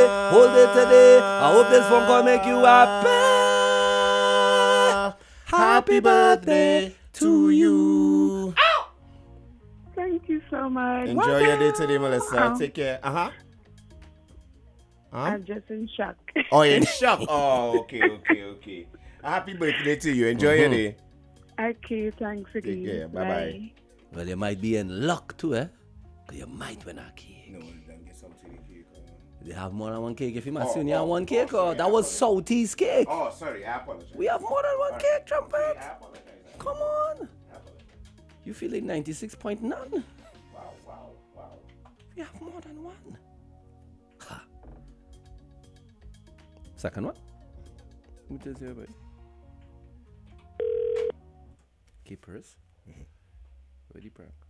hold it today. I hope this phone call make you happy. Happy birthday to you. Thank you so much. Enjoy your day today, Melissa. Take care. I'm just in shock. Oh, you're in shock. Oh, okay. Happy birthday to you. Enjoy your day. Okay, thanks again. Take care. Bye. Well, you might be in luck too, eh? Because you might win a cake. No, don't get something in cake. They have more than one cake. If you must only have one cake, that was Southeast cake. Oh, sorry. I apologize. We have more than one cake, Trumpet. I apologize. Come on. You feel like 96.9? Wow. We have more than one. Ha. Second one? What is your boy? Keepers. Ready, prank.